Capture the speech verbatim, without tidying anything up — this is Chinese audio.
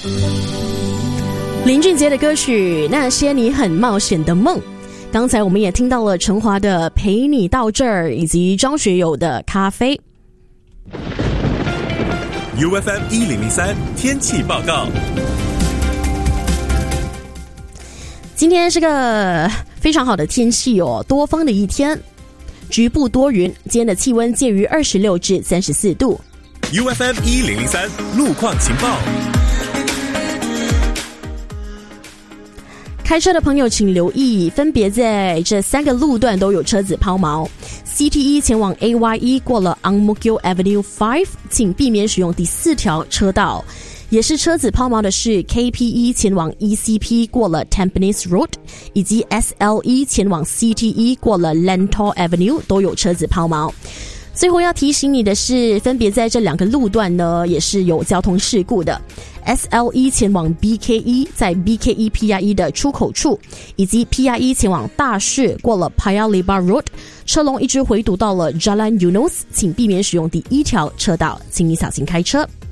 林俊杰的歌曲《那些你很冒险的梦》，刚才我们也听到了陈华的《陪你到这儿》，以及张学友的《咖啡》。 U F M 一零零三天气报告。 今天是个非常好的天气哦，多风的一天，局部多云，今天的气温介于二十六至三十四度。 U F M 一零零三路况情报。 开车的朋友请留意，分别在这三个路段都有车子抛锚。C T E 前往 A Y E 过了 Ang Mo Kio Avenue 五， 请避免使用第四条车道。也是车子抛锚的是 K P E 前往 E C P 过了 Tampines Road， 以及 S L E 前往 C T E 过了 Lentor Avenue 都有车子抛锚。最后要提醒你的是，分别在这两个路段呢也是有交通事故的。S L E 前往 B K E 在 B K E P R E 的出口处，以及 P R E 前往大士过了 Paya Lebar Road， 车龙一直回堵到了 Jalan Eunos， 请避免使用第一条车道，请你小心开车。